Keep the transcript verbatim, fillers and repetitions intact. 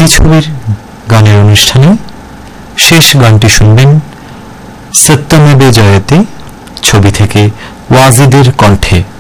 হিন্দি ছবির গানের অনুষ্ঠানে শেষ গানটি শুনবেন সত্যমেবে জয়তে ছবি থেকে ওয়াজিদের কণ্ঠে।